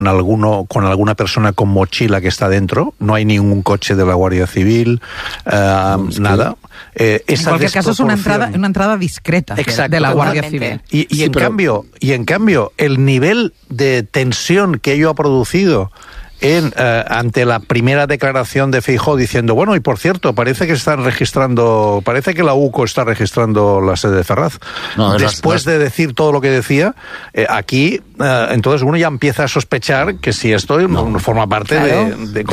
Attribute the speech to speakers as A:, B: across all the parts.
A: con alguna persona con mochila que está dentro, no hay ningún coche de la Guardia Civil, nada.
B: En cualquier caso es una entrada discreta.
A: Exacto,
B: de la Guardia Civil.
A: Y en cambio, el nivel de tensión que ello ha producido ante la primera declaración de Feijóo diciendo, bueno, y por cierto, parece que la UCO está registrando la sede de Ferraz. Después de decir todo lo que decía, aquí, entonces uno ya empieza a sospechar que si esto forma parte de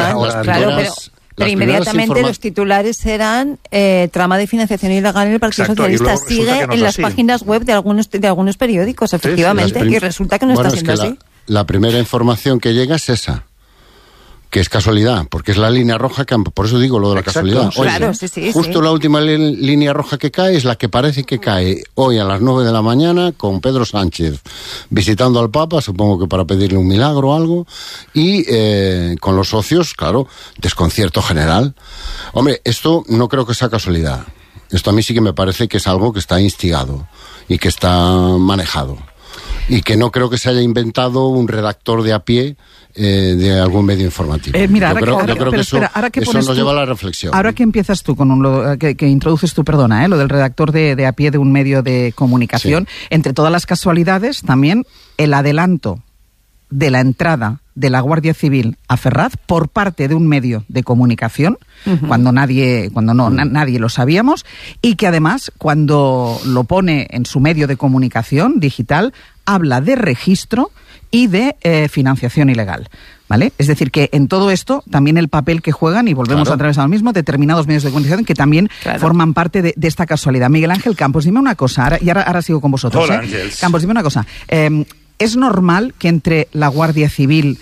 C: Pero inmediatamente los titulares eran trama de financiación ilegal en el Partido Socialista. Sigue en las páginas web de algunos periódicos, efectivamente, y resulta que no está siendo así.
D: La primera información que llega es esa, que es casualidad, porque es la línea roja, por eso digo lo de la casualidad. Oye, justo la última línea roja que cae es la que parece que cae hoy a las 9 de la mañana con Pedro Sánchez visitando al Papa, supongo que para pedirle un milagro o algo, y con los socios, claro, desconcierto general. Hombre, esto no creo que sea casualidad. Esto a mí sí que me parece que es algo que está instigado y que está manejado. Y que no creo que se haya inventado un redactor de a pie de algún medio informativo.
B: Mira,
D: yo creo que eso nos lleva a la reflexión.
B: Ahora que empiezas tú con que introduces tú, lo del redactor de a pie de un medio de comunicación, entre todas las casualidades, también el adelanto de la entrada de la Guardia Civil a Ferraz por parte de un medio de comunicación, cuando nadie lo sabíamos, y que además, cuando lo pone en su medio de comunicación digital, habla de registro y de financiación ilegal, ¿vale? Es decir, que en todo esto también el papel que juegan, y volvemos a través al mismo, determinados medios de comunicación que también forman parte de esta casualidad. Miguel Ángel Campos, dime una cosa, ahora sigo con vosotros.
E: Hola, Ángels.
B: Campos, dime una cosa. ¿Es normal que entre la Guardia Civil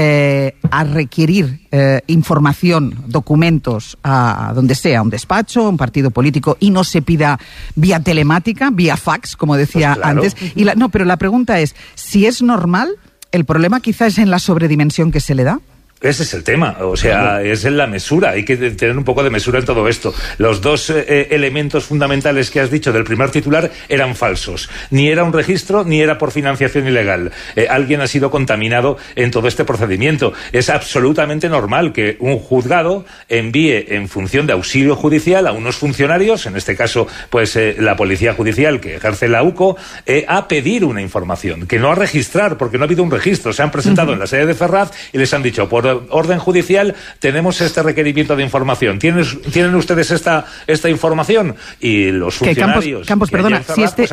B: a requerir información, documentos a donde sea, un despacho, un partido político, y no se pida vía telemática, vía fax, como decía antes? Pero la pregunta es, si es normal, ¿el problema quizás es en la sobredimensión que se le da?
E: Ese es el tema, o sea, es en la mesura, hay que tener un poco de mesura en todo esto. Los dos elementos fundamentales que has dicho del primer titular eran falsos. Ni era un registro, ni era por financiación ilegal. Alguien ha sido contaminado en todo este procedimiento. Es absolutamente normal que un juzgado envíe en función de auxilio judicial a unos funcionarios, en este caso, pues la Policía Judicial que ejerce la UCO, a pedir una información, que no a registrar, porque no ha habido un registro. Se han presentado en la sede de Ferraz y les han dicho, por orden judicial tenemos este requerimiento de información. ¿Tienen ustedes esta información? Y los funcionarios...
B: Campos, perdona,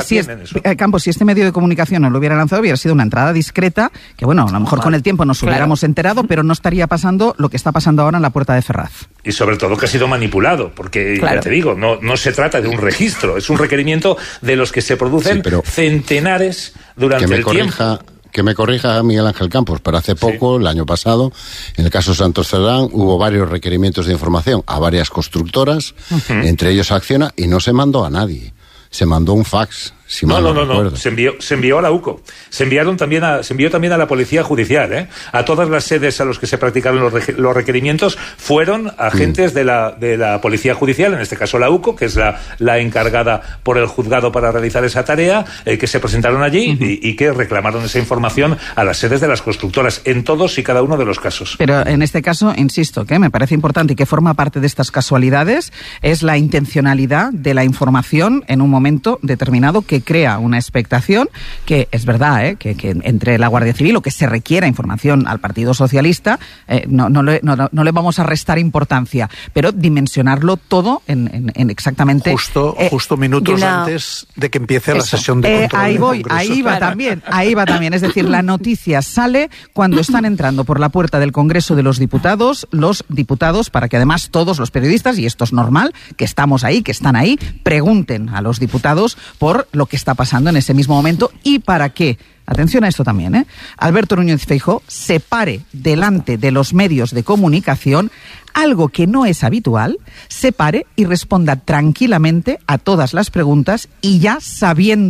B: Campos, si este medio de comunicación no lo hubiera lanzado, hubiera sido una entrada discreta, que bueno, a lo mejor con el tiempo nos hubiéramos enterado, pero no estaría pasando lo que está pasando ahora en la puerta de Ferraz.
E: Y sobre todo que ha sido manipulado, porque ya te digo, no se trata de un registro, es un requerimiento de los que se producen centenares durante el tiempo.
D: Que me corrija Miguel Ángel Campos, pero hace poco, el año pasado, en el caso Santos Cerdán, hubo varios requerimientos de información a varias constructoras, entre ellos Acciona, y no se mandó a nadie. Se mandó un fax. Si no. Se envió a la UCO. Se envió también a la Policía Judicial, A todas las sedes a los que se practicaron los requerimientos fueron agentes de la Policía Judicial, en este caso la UCO, que es la encargada por el juzgado para realizar esa tarea, que se presentaron allí y que reclamaron esa información a las sedes de las constructoras, en todos y cada uno de los casos.
B: Pero en este caso, insisto, que me parece importante y que forma parte de estas casualidades, es la intencionalidad de la información en un momento determinado que crea una expectación, que es verdad, que entre la Guardia Civil, o que se requiera información al Partido Socialista, no le vamos a restar importancia, pero dimensionarlo todo en exactamente...
A: Justo minutos antes de que empiece la sesión de control.
B: Ahí va también. Es decir, la noticia sale cuando están entrando por la puerta del Congreso de los diputados, para que además todos los periodistas, y esto es normal, que estamos ahí, que están ahí, pregunten a los diputados por lo que está pasando en ese mismo momento y para qué. Atención a esto también, Alberto Núñez Feijóo se pare delante de los medios de comunicación, algo que no es habitual, se pare y responda tranquilamente a todas las preguntas, y ya sabiendo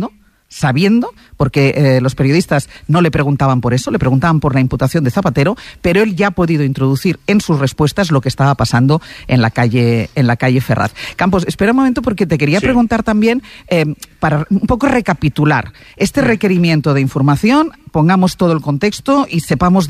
B: sabiendo, porque los periodistas no le preguntaban por eso, le preguntaban por la imputación de Zapatero, pero él ya ha podido introducir en sus respuestas lo que estaba pasando en la calle Ferraz. Campos, espera un momento porque te quería preguntar también, para un poco recapitular, este requerimiento de información, pongamos todo el contexto y sepamos